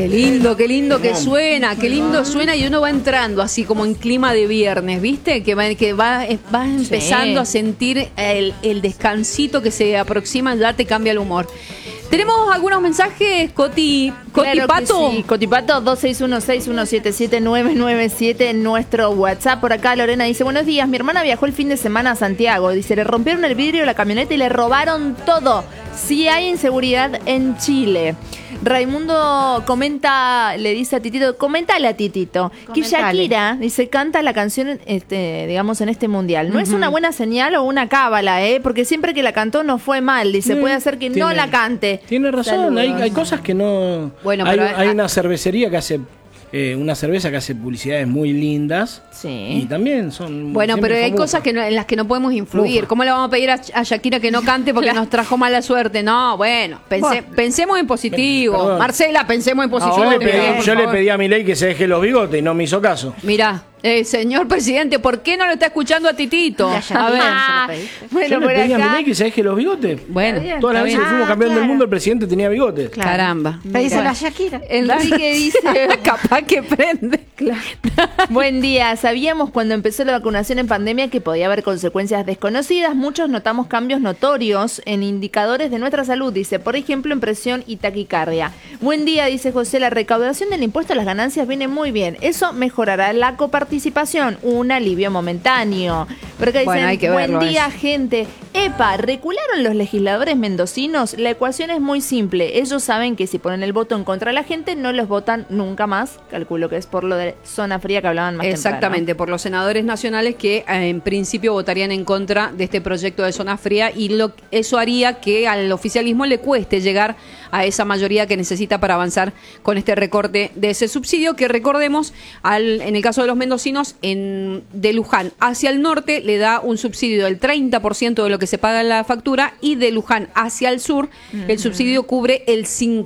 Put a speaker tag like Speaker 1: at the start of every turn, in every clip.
Speaker 1: Qué lindo que suena, qué lindo suena y uno va entrando así como en clima de viernes, ¿viste? Que va empezando a sentir el descansito que se aproxima, ya te cambia el humor. ¿Tenemos algunos mensajes, Coti
Speaker 2: Claro
Speaker 1: Pato?
Speaker 2: sí. Cotipato 2616179997 en nuestro WhatsApp. Por acá Lorena dice, buenos días, mi hermana viajó el fin de semana a Santiago. Dice, le rompieron el vidrio de la camioneta y le robaron todo. Sí hay inseguridad en Chile. Raimundo comenta, le dice a Titito, coméntale a Titito, que Shakira, dice, canta la canción, digamos, en este mundial. No es una buena señal o una cábala, porque siempre que la cantó no fue mal. Dice, puede hacer que no la cante.
Speaker 3: Tiene razón, hay cosas que no...
Speaker 1: Bueno,
Speaker 3: hay una cervecería que hace... una cerveza que hace publicidades muy lindas.
Speaker 2: Sí.
Speaker 3: Y también son...
Speaker 1: Bueno, pero hay
Speaker 3: famosas.
Speaker 1: cosas en las que no podemos influir. ¿Cómo le vamos a pedir a Shakira que no cante porque nos trajo mala suerte? No, bueno, pensemos en positivo.
Speaker 3: Perdón.
Speaker 1: Marcela, pensemos en positivo.
Speaker 3: Yo le pedí a Milei que se deje los bigotes y no me hizo caso.
Speaker 1: Mirá, señor presidente, ¿por qué no lo está escuchando a Titito? A ver.
Speaker 2: Bueno,
Speaker 3: Yo le
Speaker 2: por
Speaker 3: pedí a
Speaker 2: acá...
Speaker 3: Milei que se deje los bigotes.
Speaker 1: Bueno,
Speaker 3: Todas las veces que fuimos campeón del mundo, el presidente tenía bigotes.
Speaker 1: caramba.
Speaker 4: Pedíselo a Shakira.
Speaker 2: Enrique dice...
Speaker 1: Capaz que prende.
Speaker 2: Buen día. Sabíamos cuando empezó la vacunación en pandemia que podía haber consecuencias desconocidas. Muchos notamos cambios notorios en indicadores de nuestra salud, dice, por ejemplo, en presión y taquicardia. Buen día, dice José, la recaudación del impuesto a las ganancias viene muy bien. Eso mejorará la coparticipación, un alivio momentáneo. Pero acá dicen,
Speaker 1: hay que
Speaker 2: buen
Speaker 1: verlo
Speaker 2: día,
Speaker 1: eso.
Speaker 2: gente. Epa, ¿recularon los legisladores mendocinos? La ecuación es muy simple. Ellos saben que si ponen el voto en contra de la gente, no los votan nunca más. Calculo que es por lo de zona fría que hablaban más
Speaker 1: Exactamente,
Speaker 2: temprano.
Speaker 1: por los senadores nacionales que en principio votarían en contra de este proyecto de zona fría y eso haría que al oficialismo le cueste llegar a esa mayoría que necesita para avanzar con este recorte de ese subsidio que recordemos, en el caso de los mendocinos, de Luján hacia el norte le da un subsidio del 30% de lo que se paga en la factura y de Luján hacia el sur el subsidio cubre el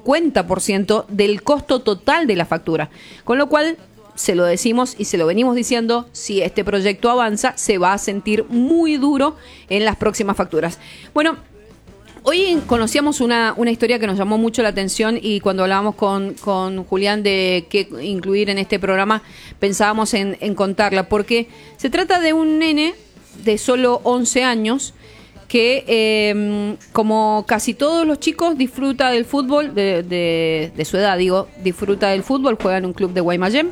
Speaker 1: 50% del costo total de la factura, con lo cual se lo decimos y se lo venimos diciendo, si este proyecto avanza, se va a sentir muy duro en las próximas facturas. Bueno, hoy conocíamos una historia que nos llamó mucho la atención y cuando hablábamos con Julián de qué incluir en este programa, pensábamos en contarla, porque se trata de un nene de solo 11 años que, como casi todos los chicos, disfruta del fútbol, de su edad, disfruta del fútbol, juega en un club de Guaymallén.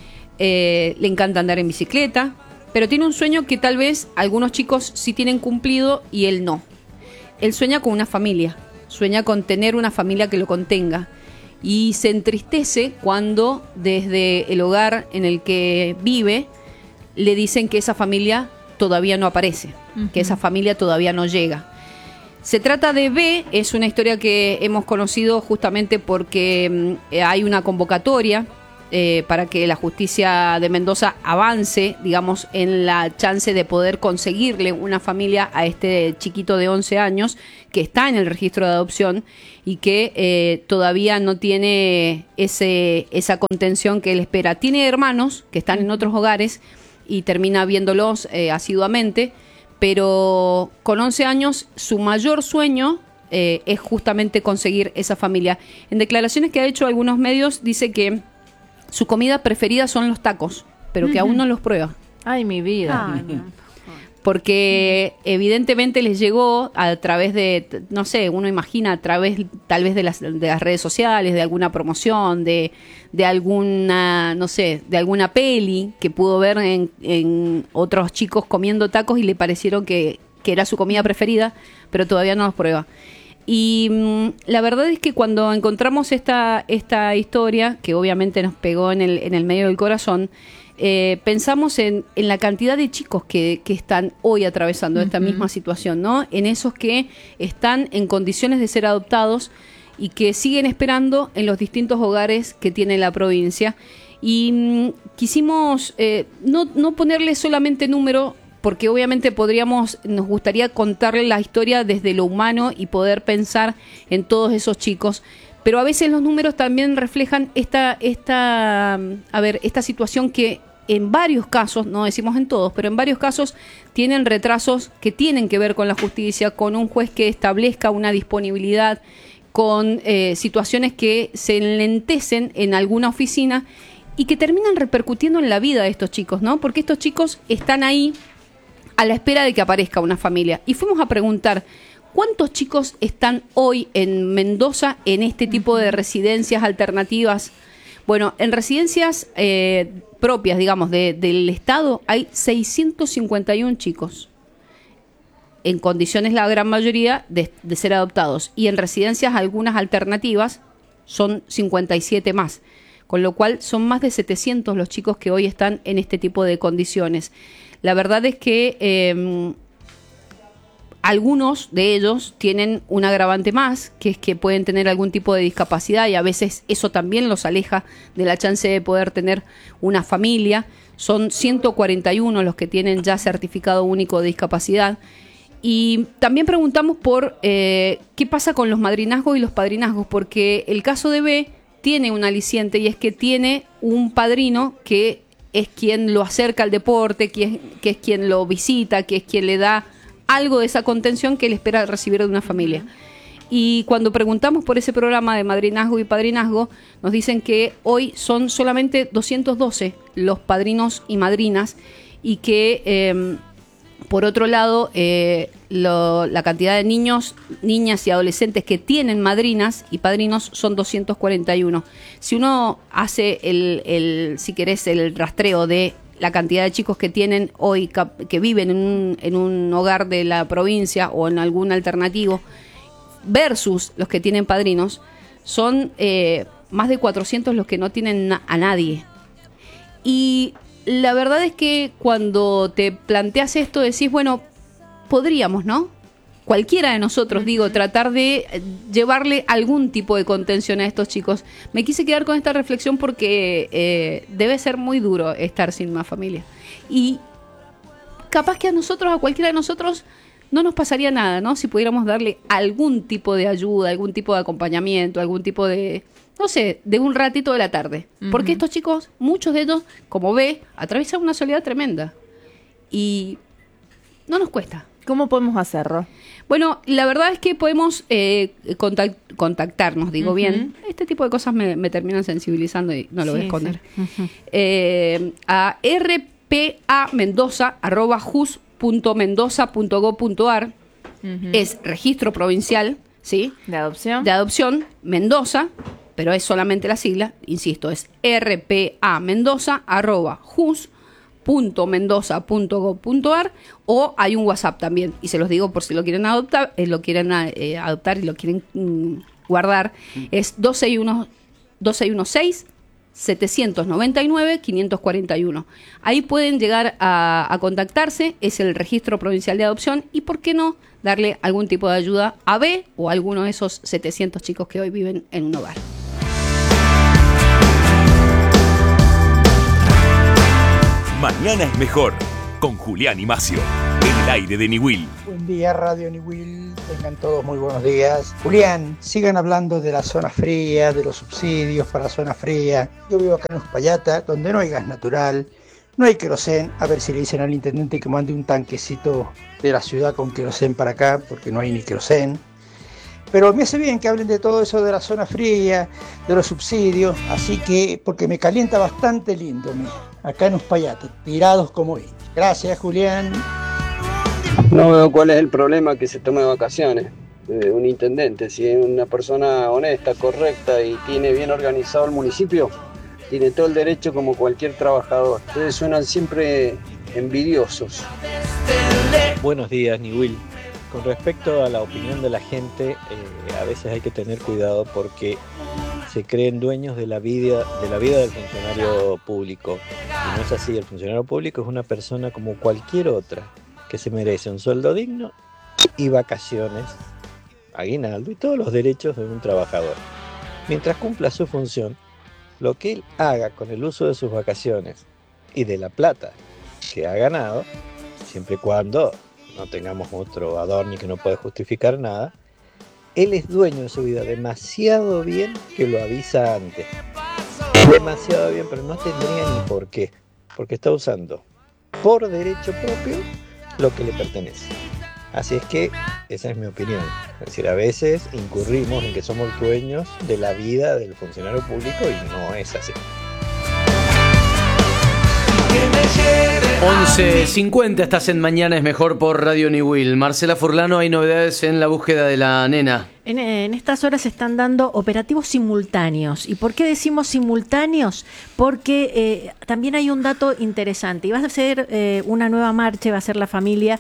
Speaker 1: Le encanta andar en bicicleta, pero tiene un sueño que tal vez algunos chicos sí tienen cumplido y él no. Él sueña con una familia, sueña con tener una familia que lo contenga y se entristece cuando desde el hogar en el que vive le dicen que esa familia todavía no aparece, que esa familia todavía no llega. Se trata de B, es una historia que hemos conocido justamente porque hay una convocatoria para que la justicia de Mendoza avance, digamos, en la chance de poder conseguirle una familia a este chiquito de 11 años que está en el registro de adopción y que todavía no tiene esa contención que él espera. Tiene hermanos que están en otros hogares y termina viéndolos asiduamente, pero con 11 años su mayor sueño es justamente conseguir esa familia. En declaraciones que ha hecho algunos medios dice que su comida preferida son los tacos, pero que aún no los prueba.
Speaker 2: Ay, mi vida.
Speaker 4: Ay, no.
Speaker 1: Porque evidentemente les llegó a través de, no sé, uno imagina a través tal vez de las redes sociales, de alguna promoción, de alguna, no sé, de alguna peli que pudo ver en otros chicos comiendo tacos y le parecieron que era su comida preferida, pero todavía no los prueba. Y la verdad es que cuando encontramos esta historia, que obviamente nos pegó en el medio del corazón, pensamos en la cantidad de chicos que están hoy atravesando esta misma situación, ¿no? En esos que están en condiciones de ser adoptados y que siguen esperando en los distintos hogares que tiene la provincia. Y quisimos no ponerle solamente número, porque obviamente nos gustaría contarle la historia desde lo humano y poder pensar en todos esos chicos, pero a veces los números también reflejan esta situación que en varios casos, no decimos en todos, pero en varios casos tienen retrasos que tienen que ver con la justicia, con un juez que establezca una disponibilidad, con situaciones que se enlentecen en alguna oficina y que terminan repercutiendo en la vida de estos chicos, ¿no? Porque estos chicos están ahí a la espera de que aparezca una familia. Y fuimos a preguntar, ¿cuántos chicos están hoy en Mendoza en este tipo de residencias alternativas? Bueno, en residencias propias, digamos, del Estado, hay 651 chicos. En condiciones, la gran mayoría, de ser adoptados. Y en residencias, algunas alternativas, son 57 más. Con lo cual, son más de 700 los chicos que hoy están en este tipo de condiciones. La verdad es que algunos de ellos tienen un agravante más, que es que pueden tener algún tipo de discapacidad y a veces eso también los aleja de la chance de poder tener una familia. Son 141 los que tienen ya certificado único de discapacidad. Y también preguntamos por qué pasa con los madrinazgos y los padrinazgos, porque el caso de B tiene un aliciente y es que tiene un padrino que es quien lo acerca al deporte, que es quien lo visita, que es quien le da algo de esa contención que él espera recibir de una familia. Y cuando preguntamos por ese programa de madrinazgo y padrinazgo, nos dicen que hoy son solamente 212 los padrinos y madrinas y que, por otro lado, la cantidad de niños, niñas y adolescentes que tienen madrinas y padrinos son 241. Si uno hace si querés, el rastreo de la cantidad de chicos que tienen hoy, que viven en un hogar de la provincia o en algún alternativo, versus los que tienen padrinos, son más de 400 los que no tienen a nadie. Y la verdad es que cuando te planteas esto, decís, bueno, podríamos, ¿no? Cualquiera de nosotros, tratar de llevarle algún tipo de contención a estos chicos. Me quise quedar con esta reflexión porque debe ser muy duro estar sin una familia. Y capaz que a cualquiera de nosotros, no nos pasaría nada, ¿no? Si pudiéramos darle algún tipo de ayuda, algún tipo de acompañamiento, algún tipo de, no sé, de un ratito de la tarde. Porque estos chicos, muchos de ellos, como ve, atraviesan una soledad tremenda. Y no nos cuesta.
Speaker 2: ¿Cómo podemos hacerlo?
Speaker 1: Bueno, la verdad es que podemos contactarnos, digo bien. Este tipo de cosas me terminan sensibilizando y no lo voy a esconder. A rpamendoza@jus.mendoza.gov.ar. Es registro provincial, ¿sí?
Speaker 2: ¿De adopción?
Speaker 1: De adopción, Mendoza, pero es solamente la sigla, insisto, es rpamendoza@jus.mendoza.gov.ar, o hay un WhatsApp también, y se los digo por si lo quieren adoptar, adoptar y lo quieren guardar, es 2616-799-541. Ahí pueden llegar a contactarse, es el registro provincial de adopción, y por qué no darle algún tipo de ayuda a B o a alguno de esos 700 chicos que hoy viven en un hogar.
Speaker 4: Mañana es mejor, con Julián y Macio, en el aire de Niwil.
Speaker 5: Buen día, Radio Niwil. Tengan todos muy buenos días. Julián, sigan hablando de la zona fría, de los subsidios para la zona fría. Yo vivo acá en Uspallata, donde no hay gas natural, no hay querosén. A ver si le dicen al intendente que mande un tanquecito de la ciudad con querosén para acá, porque no hay ni querosén. Pero me hace bien que hablen de todo eso de la zona fría, de los subsidios, así que, porque me calienta bastante lindo, acá en Uspallata, tirados como indios. Gracias, Julián.
Speaker 6: No veo cuál es el problema que se tome vacaciones un intendente. Si es una persona honesta, correcta y tiene bien organizado el municipio, tiene todo el derecho como cualquier trabajador. Ustedes suenan siempre envidiosos.
Speaker 7: Buenos días, Niwil. Con respecto a la opinión de la gente, a veces hay que tener cuidado porque se creen dueños de la vida del funcionario público. Y no es así. El funcionario público es una persona como cualquier otra, que se merece un sueldo digno y vacaciones, aguinaldo y todos los derechos de un trabajador. Mientras cumpla su función, lo que él haga con el uso de sus vacaciones y de la plata que ha ganado, siempre y cuando no tengamos otro adorno que no puede justificar nada, él es dueño de su vida demasiado bien que lo avisa antes. Demasiado bien, pero no tendría ni por qué, porque está usando por derecho propio lo que le pertenece. Así es que Esa es mi opinión. Es decir, a veces incurrimos en que somos dueños de la vida del funcionario público y no es así.
Speaker 8: 11:50 estás en Mañana es Mejor por Radio Niwil. Marcela Furlano, hay novedades en la búsqueda de la nena.
Speaker 9: En estas horas se están dando operativos simultáneos. ¿Y por qué decimos simultáneos? Porque también hay un dato interesante. Y va a ser una nueva marcha, va a ser la familia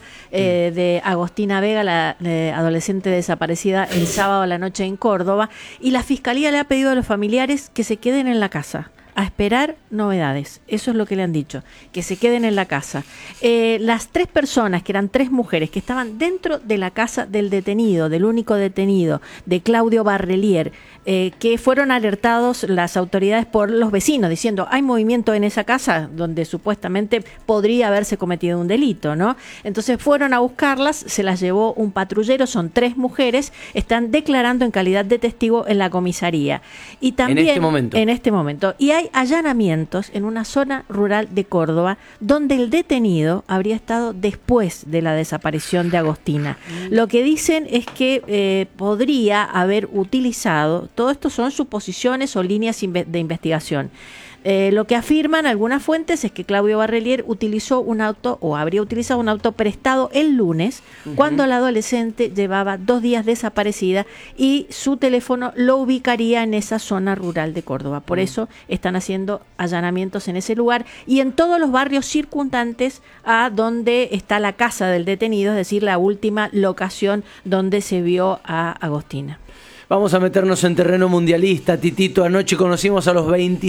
Speaker 9: de Agostina Vega, la adolescente desaparecida el sábado a la noche en Córdoba. Y la Fiscalía le ha pedido a los familiares que se queden en la casa a esperar novedades. Eso es lo que le han dicho, que se queden en la casa. Las 3 personas, que eran 3 mujeres, que estaban dentro de la casa del detenido, del único detenido, de Claudio Barrelier, que fueron alertados las autoridades por los vecinos, diciendo, hay movimiento en esa casa donde supuestamente podría haberse cometido un delito, ¿no? Entonces fueron a buscarlas, se las llevó un patrullero, son 3 mujeres, están declarando en calidad de testigo en la comisaría. Y también, en este momento. Y hay allanamientos en una zona rural de Córdoba donde el detenido habría estado después de la desaparición de Agostina. Lo que dicen es que podría haber utilizado, todo esto son suposiciones o líneas de investigación. Lo que afirman algunas fuentes es que Claudio Barrelier utilizó un auto o habría utilizado un auto prestado el lunes cuando la adolescente llevaba 2 días desaparecida y su teléfono lo ubicaría en esa zona rural de Córdoba. Por eso están haciendo allanamientos en ese lugar y en todos los barrios circundantes a donde está la casa del detenido, es decir, la última locación donde se vio a Agostina.
Speaker 8: Vamos a meternos en terreno mundialista, Titito. Anoche conocimos a los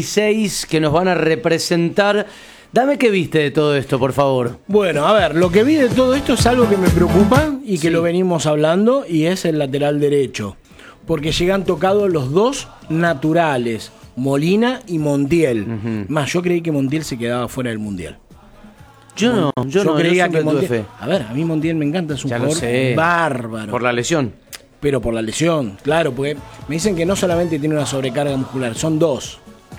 Speaker 8: 26 que nos van a representar. Dame qué viste de todo esto, por favor.
Speaker 3: Bueno, a ver, lo que vi de todo esto es algo que me preocupa y que lo venimos hablando, y es el lateral derecho. Porque llegan tocados los 2 naturales, Molina y Montiel. Más, yo creí que Montiel se quedaba fuera del Mundial.
Speaker 8: Yo
Speaker 3: creía que
Speaker 8: tuve
Speaker 3: Montiel...
Speaker 8: fe.
Speaker 3: A ver, a mí Montiel me encanta, es un jugador bárbaro.
Speaker 8: Por la lesión.
Speaker 3: Pero por la lesión, claro, porque me dicen que no solamente tiene una sobrecarga muscular, son 2.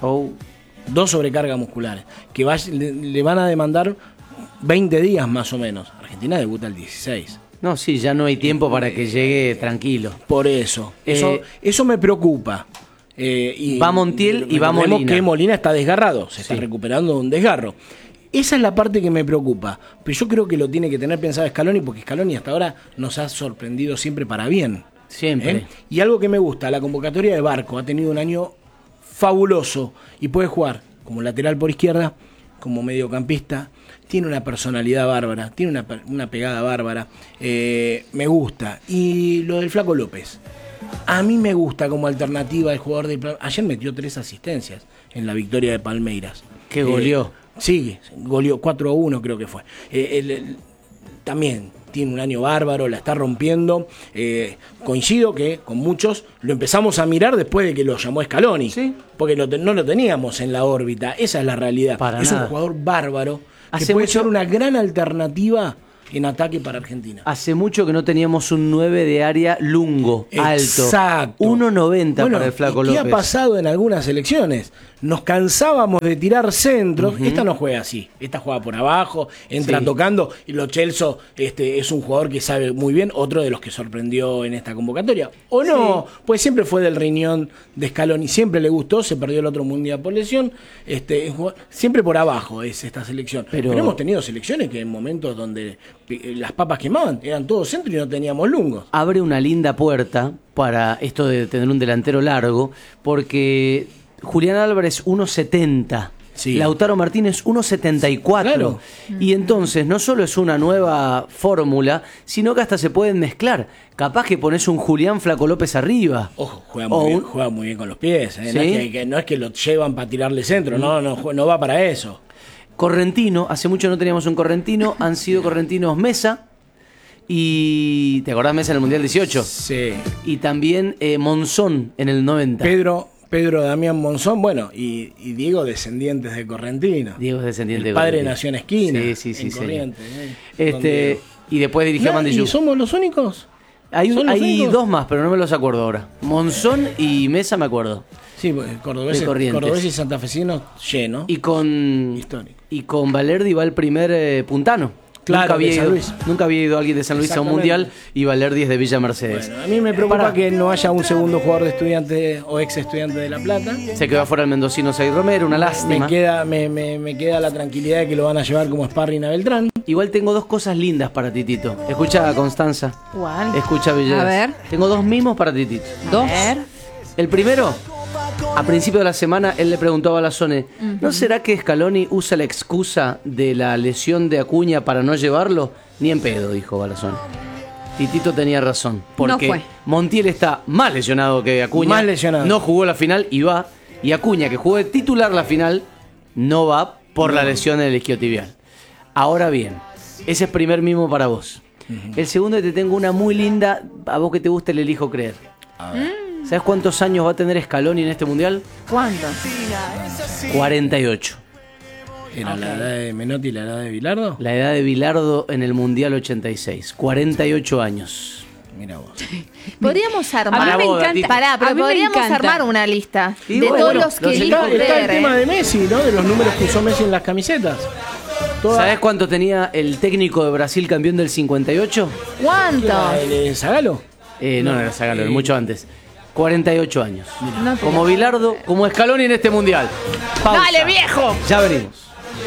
Speaker 3: 2 sobrecargas musculares, que le van a demandar 20 días más o menos. Argentina debuta el 16.
Speaker 8: No, sí, ya no hay tiempo para que llegue tranquilo.
Speaker 3: Por eso me preocupa.
Speaker 8: Va Montiel y va Molina.
Speaker 3: Que Molina está desgarrado, se está recuperando de un desgarro. Esa es la parte que me preocupa. Pero yo creo que lo tiene que tener pensado Scaloni, porque Scaloni hasta ahora nos ha sorprendido siempre para bien.
Speaker 8: Siempre.
Speaker 3: Y algo que me gusta, la convocatoria de Barco ha tenido un año fabuloso y puede jugar como lateral por izquierda, como mediocampista. Tiene una personalidad bárbara, tiene una pegada bárbara. Me gusta. Y lo del Flaco López. A mí me gusta como alternativa el jugador de... Ayer metió 3 asistencias en la victoria de Palmeiras.
Speaker 8: Que goleó.
Speaker 3: Sí, goleó 4-1 creo que fue. También tiene un año bárbaro, la está rompiendo. Coincido que con muchos lo empezamos a mirar después de que lo llamó Scaloni. ¿Sí? Porque no lo teníamos en la órbita, esa es la realidad. Es un jugador bárbaro que puede ser una gran alternativa en ataque para Argentina.
Speaker 8: Hace mucho que no teníamos un 9 de área lungo,
Speaker 3: exacto.
Speaker 8: Alto. 1.90 para el Flaco López.
Speaker 3: ¿Qué ha pasado en algunas selecciones? Nos cansábamos de tirar centros. Esta no juega así. Esta juega por abajo, entra tocando. Y Lo Celso es un jugador que sabe muy bien, otro de los que sorprendió en esta convocatoria. O no, pues siempre fue del riñón de Scaloni. Siempre le gustó, se perdió el otro mundial por lesión. Siempre por abajo es esta selección. Pero hemos tenido selecciones que en momentos donde las papas quemaban, eran todos centros y no teníamos lungos.
Speaker 8: Abre una linda puerta para esto de tener un delantero largo, porque Julián Álvarez 1.70, Lautaro Martínez 1.74, claro. Y entonces no solo es una nueva fórmula, sino que hasta se pueden mezclar. Capaz que pones un Julián Flaco López arriba.
Speaker 3: Ojo, juega muy bien con los pies, ¿eh? No es que lo llevan para tirarle centro, no va para eso.
Speaker 8: Correntino, hace mucho no teníamos un correntino, han sido correntinos Mesa y... ¿Te acordás Mesa en el Mundial 18?
Speaker 3: Sí.
Speaker 8: Y también Monzón en el 90.
Speaker 3: Pedro Damián Monzón, bueno, y Diego, descendientes de Correntino.
Speaker 8: Diego es descendiente
Speaker 3: de
Speaker 8: Correntino.
Speaker 3: Padre nació en Esquina,
Speaker 8: en
Speaker 3: Corrientes.
Speaker 8: Y después dirigió a Mandillú.
Speaker 3: ¿Y somos los únicos?
Speaker 8: Hay 2 más, pero no me los acuerdo ahora. Monzón y Mesa me acuerdo.
Speaker 3: Sí, cordobés y santafesinos lleno.
Speaker 8: Y con Valerdi va el primer puntano.
Speaker 3: Claro,
Speaker 8: nunca había ido alguien de San Luis a un mundial y Valer 10 de Villa Mercedes.
Speaker 3: Bueno, a mí me preocupa que no haya un segundo jugador de Estudiante o ex Estudiante de La Plata.
Speaker 8: Se quedó afuera el mendocino Zay Romero, una lástima.
Speaker 3: Me queda la tranquilidad de que lo van a llevar como sparring a Beltrán.
Speaker 8: Igual tengo dos cosas lindas para Titito. Escucha a Constanza.
Speaker 2: ¿Cuál?
Speaker 8: Escucha a Villegas.
Speaker 1: A ver.
Speaker 8: Tengo dos mimos para Titito.
Speaker 1: Dos.
Speaker 8: El primero, a principio de la semana, él le preguntó a Balazzone, ¿no será que Scaloni usa la excusa de la lesión de Acuña para no llevarlo? Ni en pedo, dijo Balazzone. Titito tenía razón, porque
Speaker 1: No fue.
Speaker 8: Montiel está más lesionado que Acuña.
Speaker 3: Más lesionado.
Speaker 8: No jugó la final y va. Y Acuña, que jugó de titular la final, no va por la lesión en el isquiotibial. Ahora bien, ese es primer mimo para vos. El segundo, te tengo una muy linda, a vos que te gusta el elijo creer. ¿Sabes cuántos años va a tener Scaloni en este mundial?
Speaker 2: ¿Cuántos?
Speaker 8: 48.
Speaker 3: ¿Era la edad de Menotti y la edad de Bilardo?
Speaker 8: La edad de Bilardo en el mundial 86. 48 años.
Speaker 3: Mira vos.
Speaker 2: Podríamos armar.
Speaker 8: A mí me encanta.
Speaker 2: Pará, pero
Speaker 1: A mí me
Speaker 2: podríamos
Speaker 1: encanta.
Speaker 2: armar una lista
Speaker 8: Y
Speaker 2: de
Speaker 8: bueno,
Speaker 2: todos los que elijo
Speaker 3: Está el
Speaker 2: creer.
Speaker 3: tema de Messi, ¿no? De los números que usó Messi en las camisetas.
Speaker 8: ¿Sabes cuánto tenía el técnico de Brasil campeón del 58?
Speaker 2: ¿Cuánto?
Speaker 3: ¿El Zagalo?
Speaker 8: No era Zagallo, mucho antes. 48 años.
Speaker 2: No te
Speaker 8: Como Bilardo, como Scaloni en este mundial. Pausa.
Speaker 2: ¡Dale, viejo!
Speaker 8: Ya venimos.